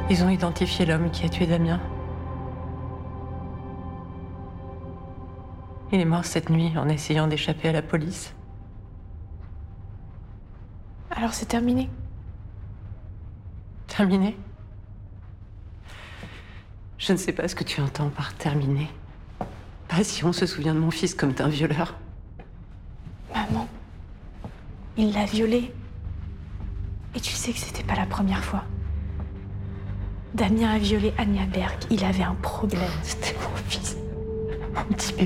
Ils ont identifié l'homme qui a tué Damien. Il est mort cette nuit en essayant d'échapper à la police. Alors c'est terminé. Terminé? Je ne sais pas ce que tu entends par terminé. Pas si on se souvient de mon fils comme d'un violeur. Maman, il l'a violée. Et tu sais que c'était pas la première fois. Damien a violé Anya Berg. Il avait un problème. C'était mon fils. Mon petit bébé.